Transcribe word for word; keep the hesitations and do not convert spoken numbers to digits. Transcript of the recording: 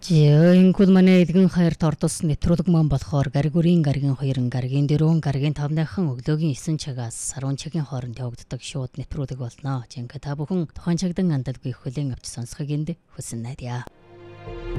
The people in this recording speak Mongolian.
Ингүүл манай эдгэн хаярт ордос нэвтрүүлэг маань болохоор гаригүрийн гаригийн хоёрын гаригийн дөрвөн гаригийн тавныхан өглөөгийн эсэн цагаас сарван цагийн хооронд явагддаг шууд нэвтрүүлэг болно. Жинхэнэ та бүхэн тухайн цагдан андалгүй хүлээн авч сонсохыг энд хүсэн найдаа.